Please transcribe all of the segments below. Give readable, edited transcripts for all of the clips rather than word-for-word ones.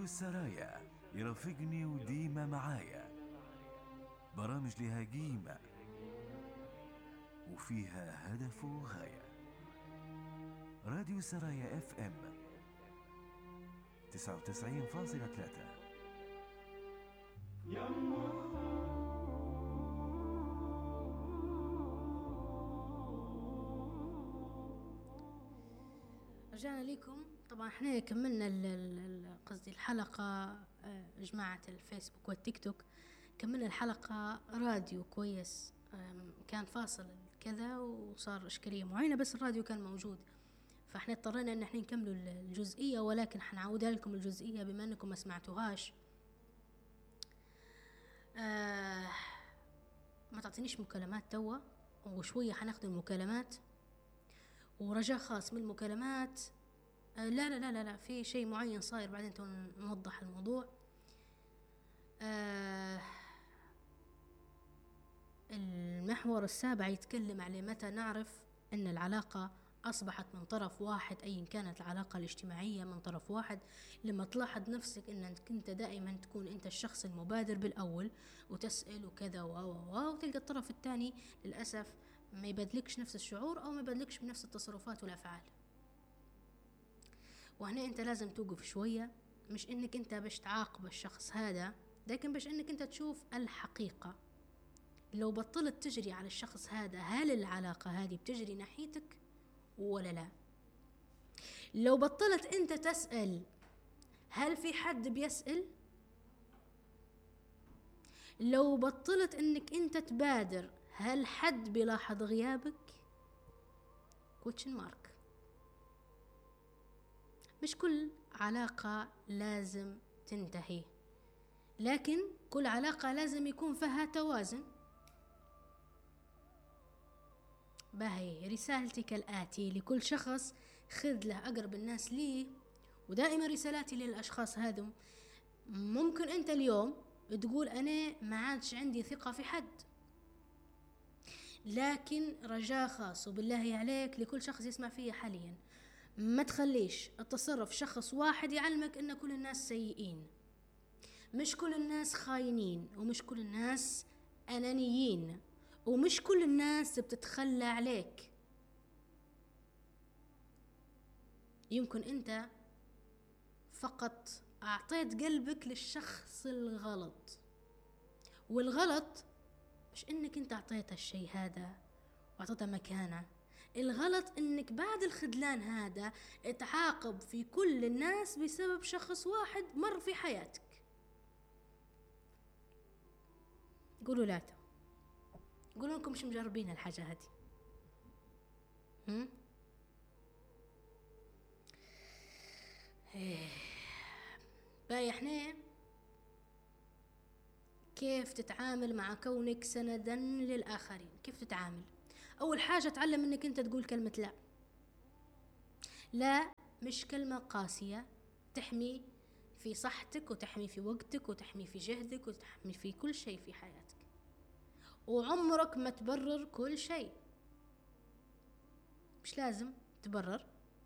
السرايا يرافقني وديما معايا، برامج لها قيمة وفيها هدف وغاية. راديو السرايا اف ام 99.3. رجعنا لكم. طبعا احنا كملنا قصدي الحلقة، جماعة الفيسبوك والتيك توك كملنا الحلقة راديو كويس. كان فاصل كذا وصار إشكالية معينة، بس الراديو كان موجود، فاحنا اضطرينا ان احنا نكملوا الجزئية، ولكن حنعودها لكم الجزئية بما انكم ما سمعتوهاش. ما تعطينيش مكالمات توا، وشوية حناخد المكالمات، ورجاء خاص من المكالمات. لا لا لا لا لا، في شيء معين صاير، بعدين نوضح الموضوع. المحور السابع يتكلم على متى نعرف أن العلاقة أصبحت من طرف واحد، أي كانت العلاقة الاجتماعية من طرف واحد. لما تلاحظ نفسك أنك أنت دائما تكون أنت الشخص المبادر بالأول وتسأل وكذا وتلقى الطرف الثاني للأسف ما يبادلكش نفس الشعور أو ما يبادلكش بنفس التصرفات والأفعال. وهنا أنت لازم توقف شوية، مش أنك أنت باش تعاقب الشخص هذا، لكن باش أنك أنت تشوف الحقيقة. لو بطلت تجري على الشخص هذا، هل العلاقة هذه بتجري ناحيتك ولا لا؟ لو بطلت أنت تسأل هل في حد بيسأل؟ لو بطلت أنك أنت تبادر، هل حد بيلاحظ غيابك؟ question mark. مش كل علاقة لازم تنتهي، لكن كل علاقة لازم يكون فيها توازن. باهي، رسالتي كالآتي لكل شخص، خذ له أقرب الناس ليه، ودائما رسالاتي للأشخاص هذم. ممكن أنت اليوم تقول أنا ما عادش عندي ثقة في حد، لكن رجاء خاص وبالله عليك لكل شخص يسمع فيه حاليا، ما تخليش التصرف شخص واحد يعلمك أن كل الناس سيئين. مش كل الناس خاينين، ومش كل الناس أنانيين، ومش كل الناس بتتخلى عليك. يمكن أنت فقط أعطيت قلبك للشخص الغلط، والغلط مش إنك أنت أعطيت الشيء هذا وأعطيته مكانه. الغلط إنك بعد الخذلان هذا تعاقب في كل الناس بسبب شخص واحد مر في حياتك. قولوا لا، قولوا لكم مش مجربين الحاجة هذه. باي، احنا كيف تتعامل مع كونك سندا للآخرين؟ كيف تتعامل؟ أول حاجة تعلم انك انت تقول كلمة لا. لا مش كلمة قاسية، تحمي في صحتك وتحمي في وقتك وتحمي في جهدك وتحمي في كل شيء في حياتك، وعمرك ما تبرر كل شيء. مش لازم تبرر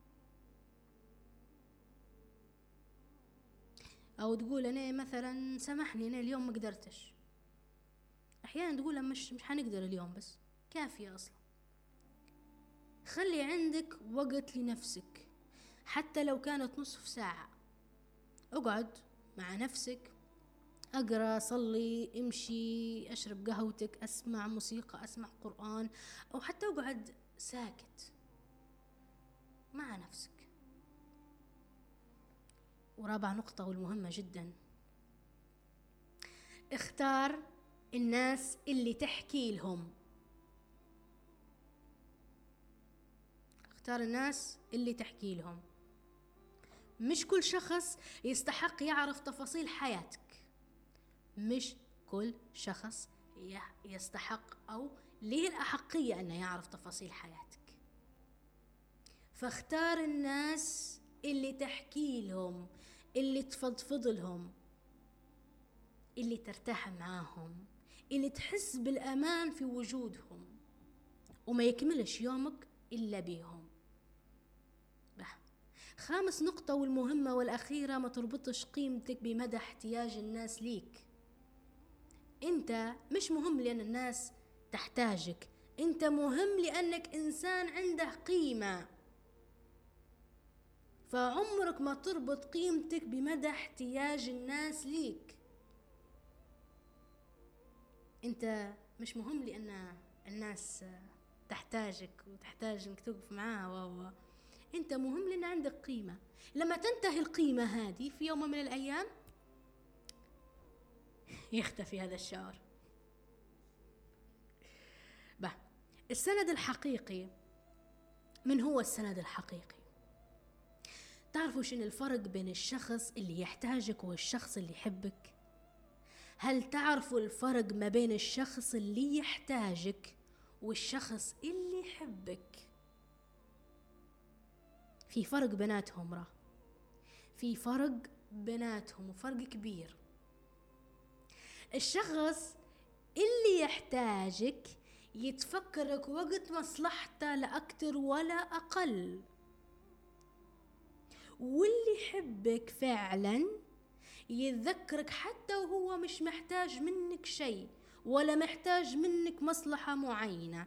او تقول انا مثلا سامحني انا اليوم ما قدرتش. احيانا تقولها مش حنقدر اليوم، بس كافية اصلا. خلي عندك وقت لنفسك، حتى لو كانت نصف ساعة. اقعد مع نفسك، اقرأ، صلي، امشي، اشرب قهوتك، اسمع موسيقى، اسمع قرآن، او حتى اقعد ساكت مع نفسك. ورابع نقطة والمهمة جدا، اختار الناس اللي تحكي لهم. اختار الناس اللي تحكي لهم. مش كل شخص يستحق يعرف تفاصيل حياتك. مش كل شخص يستحق أو ليه الأحقية أنه يعرف تفاصيل حياتك. فاختار الناس اللي تحكي لهم، اللي تفضفض لهم، اللي ترتاح معاهم، اللي تحس بالأمان في وجودهم، وما يكملش يومك إلا بيهم. خامس نقطة والمهمة والأخيرة، ما تربطش قيمتك بمدى احتياج الناس ليك. انت مش مهم لأن الناس تحتاجك، انت مهم لأنك إنسان عنده قيمة. فعمرك ما تربط قيمتك بمدى احتياج الناس ليك. انت مش مهم لأن الناس تحتاجك وتحتاج انك توقف معاها انت مهم لأن عندك قيمة. لما تنتهي القيمة هذه في يوم من الأيام يختفي هذا الشعور. السند الحقيقي. من هو السند الحقيقي؟ تعرفوا شنو الفرق بين الشخص اللي يحتاجك والشخص اللي يحبك؟ هل تعرفوا الفرق ما بين الشخص اللي يحتاجك والشخص اللي يحبك؟ في فرق بيناتهم، في فرق بيناتهم وفرق كبير. الشخص اللي يحتاجك يتفكرك وقت مصلحته لا أكتر ولا أقل، واللي يحبك فعلا يتذكرك حتى وهو مش محتاج منك شيء ولا محتاج منك مصلحة معينة.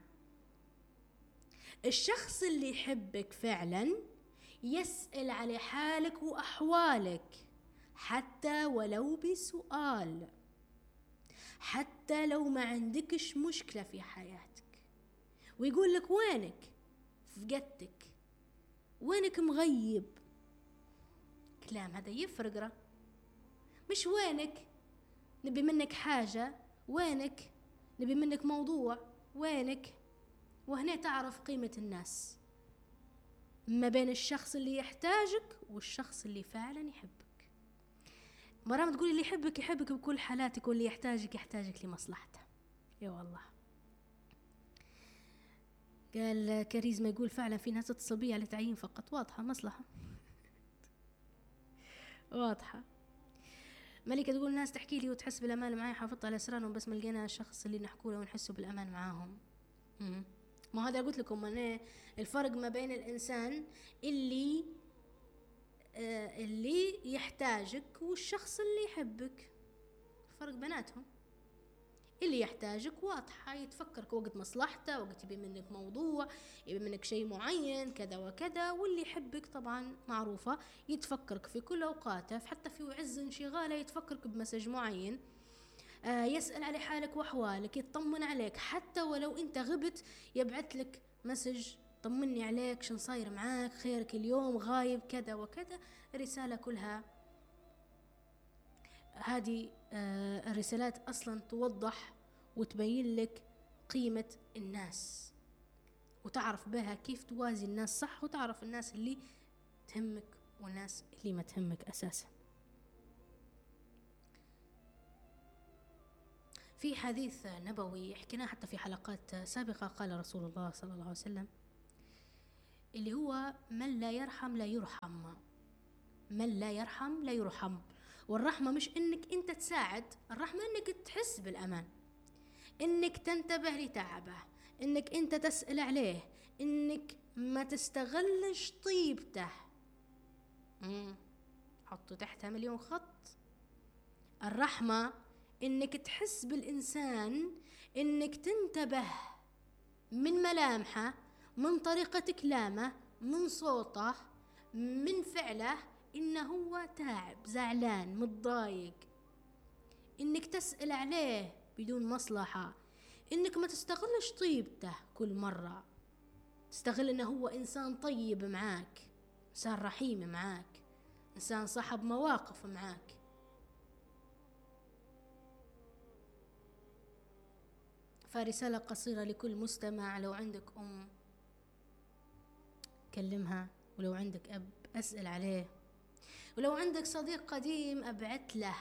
الشخص اللي يحبك فعلا يسأل على حالك وأحوالك حتى ولو بسؤال، حتى لو ما عندكش مشكلة في حياتك، ويقول لك وينك، فقدتك، وينك مغيب. كلام هذا يفرق، مش وينك نبي منك حاجة، وينك نبي منك موضوع، وينك. وهنا تعرف قيمة الناس ما بين الشخص اللي يحتاجك والشخص اللي فعلا يحبك. مرام تقولي اللي يحبك يحبك بكل حالاتك، واللي يحتاجك يحتاجك لمصلحته. يا والله. قال كاريزما يقول فعلا في ناس تتصل بي على تعيين فقط. واضحة مصلحة واضحة. ملكة تقول ناس تحكي لي وتحس بالأمان معي، حافظت على أسرارهم بس ما لقينا الشخص اللي نحكوا له ونحسوا بالأمان معاهم. ما هذا قلت لكم أنا الفرق ما بين الإنسان اللي يحتاجك والشخص اللي يحبك، الفرق بيناتهم. اللي يحتاجك واضحة، يتفكرك وقت مصلحته، وقت يبي منك موضوع، يبي منك شيء معين كذا وكذا. واللي يحبك طبعا معروفة، يتفكرك في كل أوقاته، حتى في عز انشغاله يتفكرك بمسج معين، يسأل على حالك وأحوالك، يطمن عليك حتى ولو أنت غبت، يبعث لك مسج طمني عليك، شن صاير معاك، خيرك اليوم، غايب كذا وكذا. رسالة كلها هذه الرسالات أصلا توضح وتبين لك قيمة الناس، وتعرف بها كيف توازي الناس صح، وتعرف الناس اللي تهمك والناس اللي ما تهمك أساسا. في حديث نبوي حكيناه حتى في حلقات سابقة، قال رسول الله صلى الله عليه وسلم اللي هو من لا يرحم لا يرحم، من لا يرحم لا يرحم. والرحمة مش انك انت تساعد، الرحمة انك تحس بالامان، انك تنتبه لتعبه، انك انت تسأل عليه، انك ما تستغلش طيبته. حطوا تحتها مليون خط. الرحمة انك تحس بالانسان، انك تنتبه من ملامحه، من طريقة كلامه، من صوته، من فعله، إنه هو تعب، زعلان، متضايق، إنك تسأل عليه بدون مصلحة، إنك ما تستغلش طيبته كل مرة، تستغل إنه هو إنسان طيب معاك، إنسان رحيم معاك، إنسان صاحب مواقف معاك. فرسالة قصيرة لكل مستمع، لو عندك أم كلمها، ولو عندك أب أسأل عليه، ولو عندك صديق قديم أبعت له،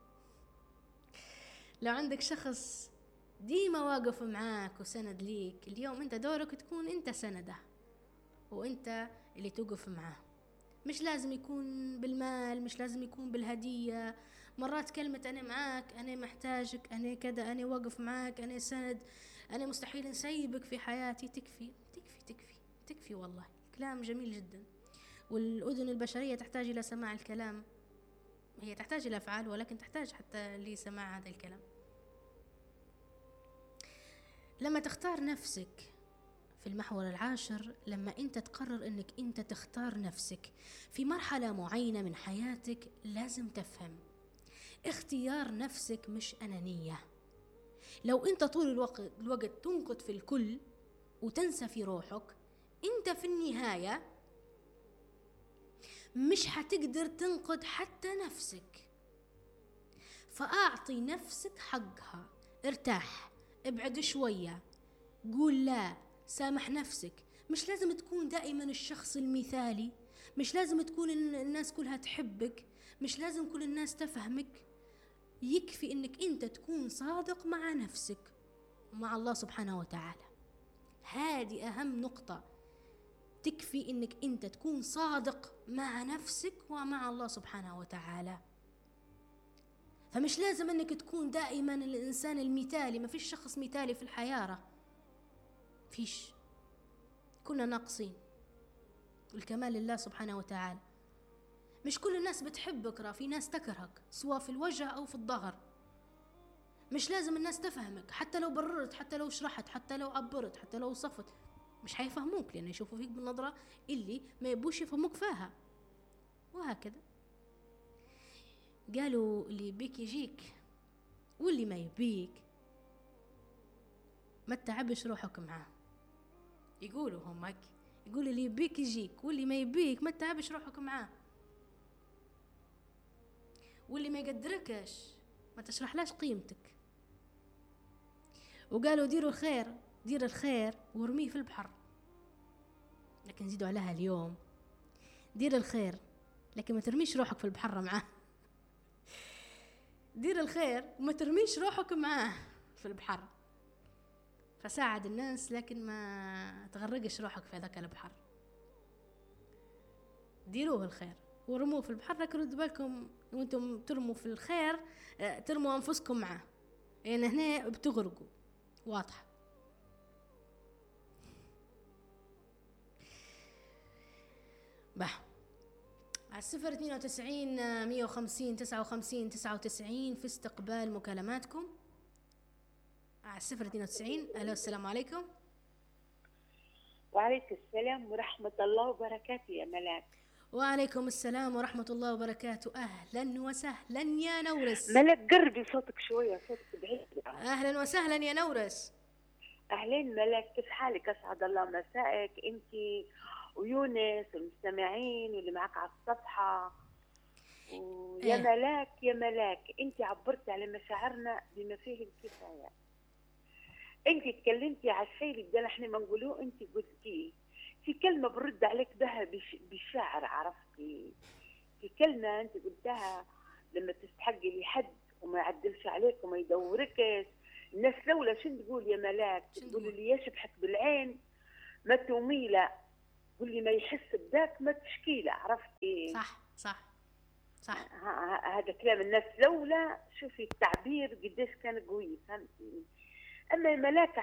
لو عندك شخص ديما واقف معاك وسند ليك، اليوم انت دورك تكون انت سنده وانت اللي توقف معاه. مش لازم يكون بالمال، مش لازم يكون بالهدية. مرات كلمة أنا معاك، أنا محتاجك، أنا كذا، أنا واقف معاك، أنا سند، أنا مستحيل نسيبك في حياتي، تكفي تكفي تكفي تكفي. والله كلام جميل جدا. والأذن البشرية تحتاج إلى سماع الكلام، هي تحتاج إلى أفعال ولكن تحتاج حتى لسماع هذا الكلام. لما تختار نفسك في المحور العاشر، لما أنت تقرر أنك أنت تختار نفسك في مرحلة معينة من حياتك، لازم تفهم اختيار نفسك مش أنانية. لو أنت طول الوقت تنقد في الكل وتنسى في روحك، أنت في النهاية مش حتقدر تنقد حتى نفسك. فأعطي نفسك حقها، ارتاح، ابعد شوية، قول لا، سامح نفسك. مش لازم تكون دائما الشخص المثالي، مش لازم تكون الناس كلها تحبك، مش لازم كل الناس تفهمك. يكفي انك انت تكون صادق مع نفسك ومع الله سبحانه وتعالى. هذه اهم نقطة، تكفي انك انت تكون صادق مع نفسك ومع الله سبحانه وتعالى. فمش لازم انك تكون دائما الانسان المثالي، ما فيش شخص مثالي في الحياة، فيش، كنا ناقصين، والكمال لله سبحانه وتعالى. مش كل الناس بتحبك، في ناس تكرهك سواء في الوجه أو في الظهر. مش لازم الناس تفهمك، حتى لو بررت، حتى لو شرحت، حتى لو عبرت، حتى لو وصفت، مش حيفهموك، لأن يشوفوا فيك بالنظرة اللي ما يبوش يفهموك فيها. وهكذا قالوا اللي يبيك يجيك، واللي ما يبيك ما تتعبش روحك معاه. يقولوا هم هيك، يقول اللي يبيك يجيك، واللي ما يبيك ما تتعبش روحك معاه. واللي ما يقدركش ما تشرحلاش قيمتك. وقالوا ديروا الخير، دير الخير وارميه في البحر. لكن زيدوا عليها اليوم، دير الخير لكن ما ترميش روحك في البحر معاه. دير الخير وما ترميش روحك معاه في البحر. فساعد الناس لكن ما تغرقش روحك في ذاك البحر. ديروه الخير ورموه في البحر، لكن ردوا بالكم وانتم ترموا في الخير ترموا انفسكم معاه، يعني هنا بتغرقوا. واضح؟ بح على 092 150 59 99 في استقبال مكالماتكم على 092. الو، السلام عليكم. وعليكم السلام ورحمة الله وبركاته يا ملاك. وعليكم السلام ورحمة الله وبركاته. أهلا وسهلا يا نورس. ملاك قربي صوتك شوية، صوتك بعيد. أهلا وسهلا يا نورس. أهلين ملاك، كيف حالك؟ أسعد الله مسائك أنت ويونس والمستمعين واللي معك على الصفحة. يا ملاك يا ملاك، أنت عبرتي على مشاعرنا بما فيه الكفاية. أنت تكلمتي على الشيء اللي بدنا احنا ما نقولوه، أنت قلتيه. في كلمة برد عليك بها بالشعر، عرفتي؟ في كلمة أنت قلتها لما تستحقي لحد وما يعدلش عليك وما يدوركش. الناس لولا شن تقول يا ملاك؟ تقول اللي يشبحك بالعين ما توميله، واللي ما يحس بذاك ما تشكيله. عرفتي؟ صح صح صح. هذا كلام الناس لولا. شوفي التعبير قديش كان قوي، فهمتي؟ أما يا ملاك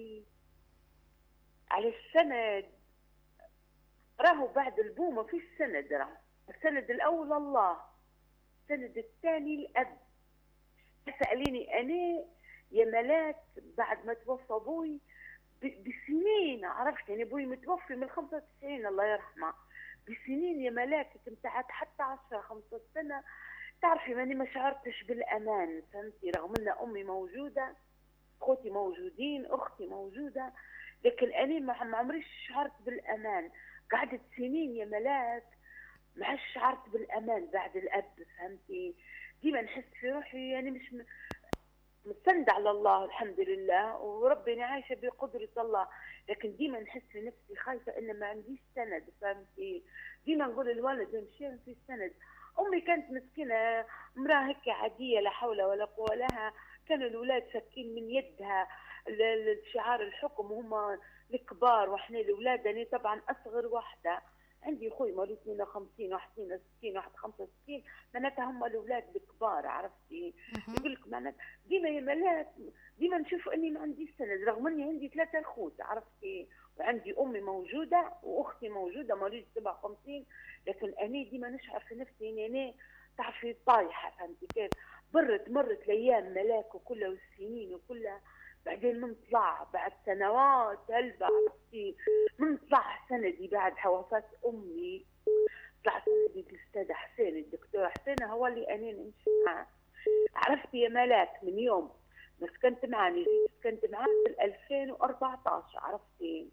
على السند، راهو بعد البومة في السند، راهو السند الأول الله، السند الثاني الأب. تسأليني أنا يا ملاك بعد ما توفى أبوي بسنين، عرفت؟ يعني أبوي متوفي من 95 الله يرحمه، بسنين يا ملاك كنت حتى 10-15 سنة. تعرفي ماني ما شعرتش بالأمان، فهمتي؟ رغم أن أمي موجودة، أخوتي موجودين، أختي موجودة، لكن أنا ما عمريش شعرت بالأمان. قعدت سنين يا ملاك ما عادش شعرت بالأمان بعد الأب، فهمتي؟ ديما نحس في روحي يعني مش مستند على الله الحمد لله، وربي عايشة بقدرة الله، لكن ديما نحس في نفسي خايفة إن ما عنديش سند، فهمتي؟ ديما نقول الولد يمشي في سند. أمي كانت مسكينة، امرأة هيك عادية لا حول ولا قوة لها، كانوا الأولاد ساكين من يدها شعار الحكم وهم الكبار واحنا الأولاد. أنا طبعا أصغر واحدة، عندي أخوي مولود 52 واحد 62 واحد 65، معناتها هم الأولاد الكبار، عرفتي؟ يقول لك معناتها ديما يا ملاك ديما نشوف إني ما عنديش سند، رغم إني عندي 3 أخوات، عرفتي؟ وعندي امي موجوده واختي موجوده مريض 57، لكن انا ديما نشعر في نفسي اني انا تعرفي طايحه، فهمتي كيف؟ مرت الايام ملاك وكلها والسنين وكلها، بعدين من طلع بعد سنوات هلبة عرفتي، من طلع سندي بعد وفاة امي، طلع سندي الاستاذ حسين، الدكتور حسين هو اللي انا نمشي معاه. عرفتي يا ملاك من يوم ما سكنت معاه، جيت سكنت معاه في 2014، عرفتي؟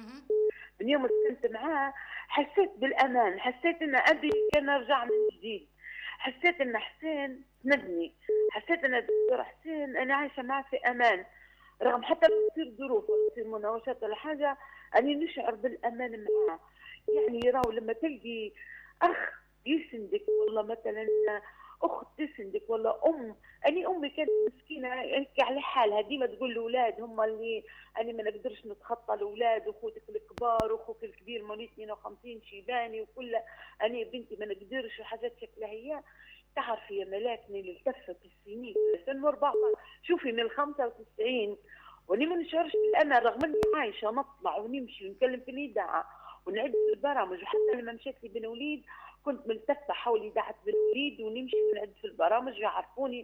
من يوم ما سكنت معاه حسيت بالامان، حسيت ان ابي كان ارجع من جديد، حسيت ان حسين سندني، حسيت ان الدكتور حسين انا عايشه معاه في امان، رغم حتى لو تصير ظروف ولا تصير مناوشات ولا حاجه، اني نشعر بالامان معاه. يعني راهو لما تلقي اخ يسندك، والله مثلا اخت تسندك، ولا اني امي كانت مسكينه هيك على حالها، ديما تقول الاولاد هم اللي انا ما نقدرش نتخطى الاولاد، واخوتك الكبار واخوك الكبير مريض 52 شيباني وكلها، انا بنتي ما نقدرش وحاجات شكلها هي. تعرفي يا ملاكني اللي التفت السنين 2014، شوفي من ال 95 واني ما نشعرش بالامان، رغم اني عايشه نطلع ونمشي ونتكلم في الاذاعه ونعد في البرامج، وحتى لما مشيت لي بن وليد كنت ملتفه حول اذاعه بن وليد ونمشي ونعد في البرامج ويعرفوني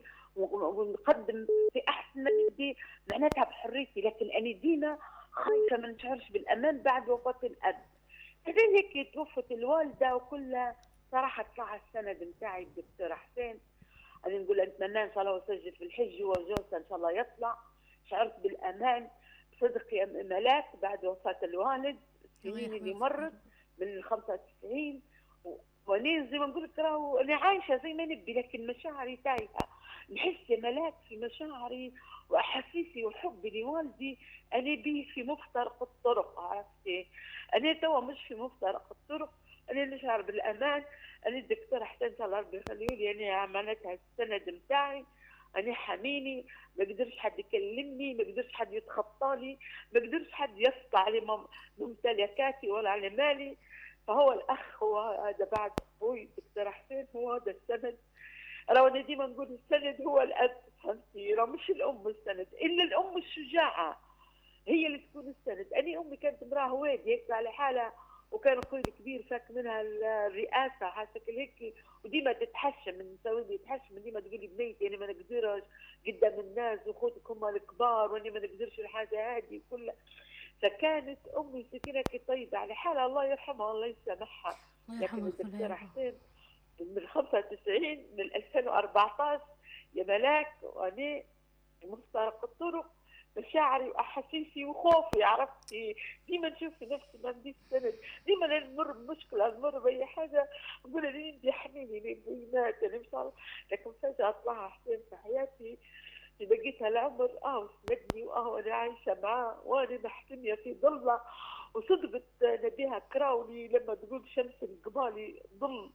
ونقدم في احسن ما نبدي معناتها بحريتي، لكن انا ديما خايفه ما نشعرش بالامان بعد وفاه الاب. بعدين هيك توفت الوالده وكلها، صراحه طلع السند نتاعي الدكتور حسين، انا نقول نتمنى ان شاء الله وسجل في الحج وجوزها ان شاء الله يطلع. شعرت بالامان بصدق يا ملاك بعد وفاه الوالد، السنين اللي مرت من ال 95 وانا زي ما نقول لك راهو انا عايشه زي ما نبي، لكن مشاعري تايهه، نحس يا ملاك في مشاعري واحاسيسي وحبي لوالدي انا بيه في مفترق الطرق، عرفتي؟ انا توا مش في مفترق الطرق، انا نشعر بالامان. انا الدكتور حسين ان شاء الله ربي يخليه لي، انا معناتها السند نتاعي، انا حميني، ما قدرش حد يكلمني، ما قدرش حد يتخطى لي، ما قدرش حد يسطع على ممتلكاتي ولا على مالي، فهو الاخ هو هذا بعد ابوي الدكتور حسين، هو هذا السند. راه انا ديما نقول السند هو الاب، فهمتي؟ راه مش الام السند، الا الام الشجاعه هي اللي تكون السند. انا امي كانت امراه هوادي هيك على حالها، وكان اخوي الكبير فاك منها الرئاسه حاسه هيك، وديما تتحشم من سوي يتحشم، ديما تقول لي بنيتي انا ما نقدرش قدام الناس واخوتك هم الكبار وانا ما نقدرش الحاجه هذه كلها. فكانت امي سكينه طيبه على حالها، الله يرحمها الله يسامحها. لكن الدكتور حسين من 95 من 2014 يا ملاك وانا مفترق الطرق، مشاعري واحاسيسي وخوفي، عرفتي؟ ديما نشوف في نفسي ما عنديش سند، ديما نمر بمشكله نمر باي حاجه نقول انا ندي حنيني لابوي مات انا ان شاء الله، لكن فجاه طلع حسين في حياتي في بقيتها العمر وسندني وانا عايشه معاه وانا محتميه في ظله، وصدقت نبيها كراوني لما تقول شمس القبالي ظل،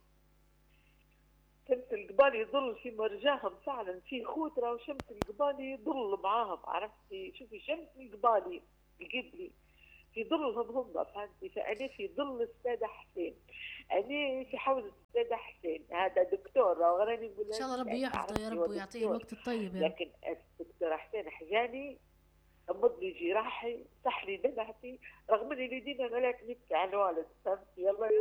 شمس القبالي يضل في مرجاهم فعلا في خوترة، وشمس القبالي يضل معاهم، عرفتي؟ شوفي شمس القبالي القبلي في ظلهم هم، فهمتي؟ فأنا في ظل السادة حسين، أنا في حوزة السادة حسين، هذا دكتور راني نقول ان شاء الله ربي يحفظه يا رب ويعطيه الوقت الطيب يا رب. لكن الدكتور حسين حجاني غمض لي جراحي، صح لي دمعتي، رغم اني ديما ملاك نبكي على الوالد، فهمتي؟ يلا